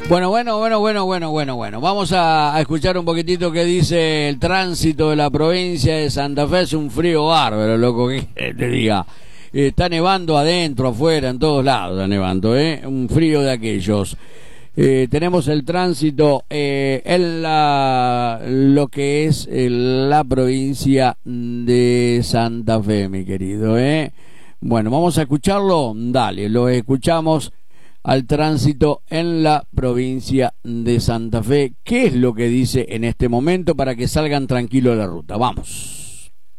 Bueno. Vamos a escuchar un poquitito qué dice el tránsito de la provincia de Santa Fe. Es un frío bárbaro, loco, que te diga. Está nevando adentro, afuera, en todos lados está nevando, un frío de aquellos. Tenemos el tránsito en lo que es la provincia de Santa Fe, mi querido. Bueno, vamos a escucharlo. Dale, lo escuchamos al tránsito en la provincia de Santa Fe. ¿Qué es lo que dice en este momento para que salgan tranquilos de la ruta? Vamos.